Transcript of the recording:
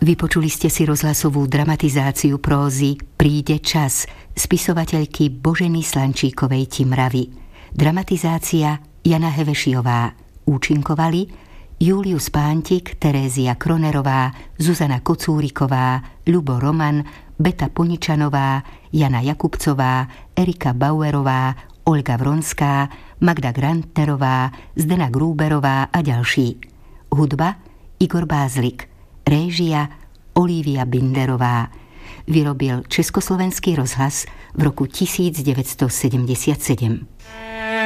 Vypočuli ste si rozhlasovú dramatizáciu prózy Príde čas spisovateľky Boženy Slančíkovej Timravy. Dramatizácia Jana Hevešiová. Účinkovali Julius Pántik, Terézia Kronerová, Zuzana Kocúriková, Ľubo Roman, Beta Poničanová, Jana Jakubcová, Erika Bauerová, Olga Vronská, Magda Grantnerová, Zdena Grúberová a ďalší. Hudba Igor Bázlik. Réžia Olivia Binderová. Vyrobil Československý rozhlas v roku 1977.